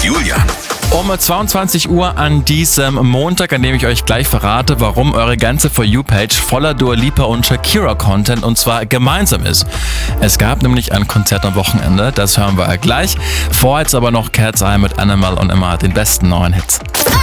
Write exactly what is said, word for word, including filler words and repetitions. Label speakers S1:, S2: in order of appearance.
S1: Julian.
S2: Um zweiundzwanzig Uhr an diesem Montag, an dem ich euch gleich verrate, warum eure ganze For You-Page voller Dua Lipa und Shakira-Content und zwar gemeinsam ist. Es gab nämlich ein Konzert am Wochenende, das hören wir gleich. Vorher jetzt aber noch Cat's Eye mit Animal und immer den besten neuen Hits.